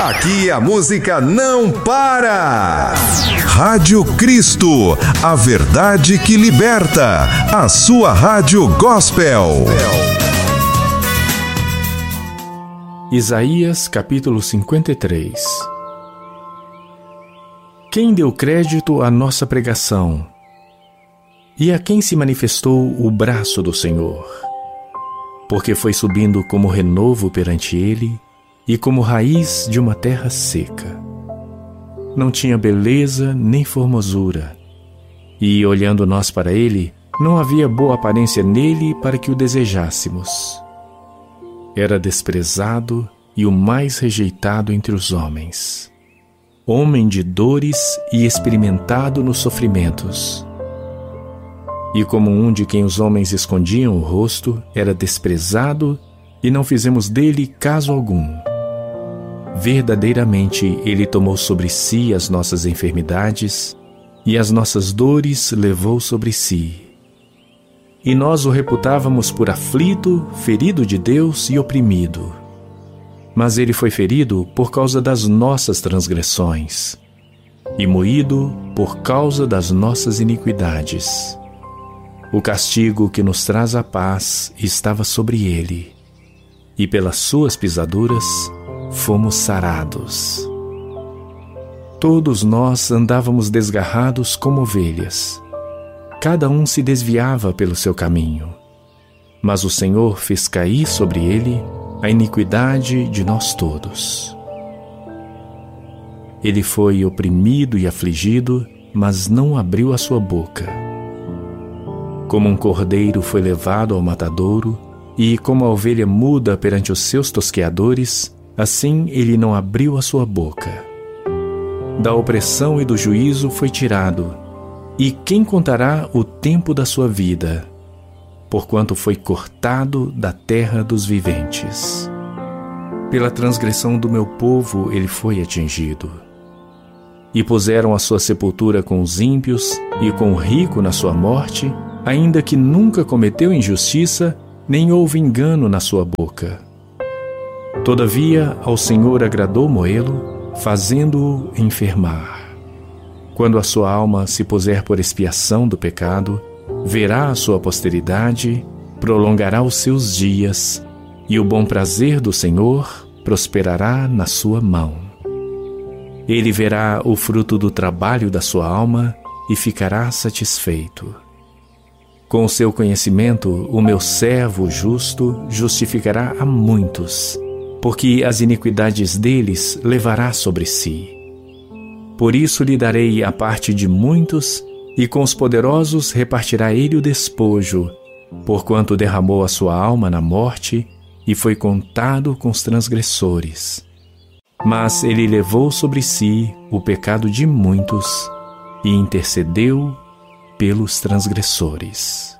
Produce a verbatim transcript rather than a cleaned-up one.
Aqui a música não para. Rádio Cristo, a verdade que liberta. A sua rádio gospel. Isaías capítulo cinquenta e três. Quem deu crédito à nossa pregação? E a quem se manifestou o braço do Senhor? Porque foi subindo como renovo perante ele e como raiz de uma terra seca. Não tinha beleza nem formosura, e olhando nós para ele, não havia boa aparência nele para que o desejássemos. Era desprezado e o mais rejeitado entre os homens, homem de dores e experimentado nos sofrimentos. E como um de quem os homens escondiam o rosto, era desprezado e não fizemos dele caso algum. Verdadeiramente ele tomou sobre si as nossas enfermidades e as nossas dores levou sobre si. E nós o reputávamos por aflito, ferido de Deus e oprimido. Mas ele foi ferido por causa das nossas transgressões e moído por causa das nossas iniquidades. O castigo que nos traz a paz estava sobre ele, e pelas suas pisaduras fomos sarados. Todos nós andávamos desgarrados como ovelhas. Cada um se desviava pelo seu caminho, mas o Senhor fez cair sobre ele a iniquidade de nós todos. Ele foi oprimido e afligido, mas não abriu a sua boca. Como um cordeiro foi levado ao matadouro, e como a ovelha muda perante os seus tosqueadores, assim ele não abriu a sua boca. Da opressão e do juízo foi tirado, e quem contará o tempo da sua vida? Porquanto foi cortado da terra dos viventes. Pela transgressão do meu povo ele foi atingido. E puseram a sua sepultura com os ímpios e com o rico na sua morte, ainda que nunca cometeu injustiça, nem houve engano na sua boca. Todavia ao Senhor agradou moê-lo, fazendo-o enfermar. Quando a sua alma se puser por expiação do pecado, verá a sua posteridade, prolongará os seus dias, e o bom prazer do Senhor prosperará na sua mão. Ele verá o fruto do trabalho da sua alma e ficará satisfeito. Com o seu conhecimento, o meu servo justo justificará a muitos, porque as iniquidades deles levará sobre si. Por isso lhe darei a parte de muitos, e com os poderosos repartirá ele o despojo, porquanto derramou a sua alma na morte e foi contado com os transgressores. Mas ele levou sobre si o pecado de muitos e intercedeu pelos transgressores.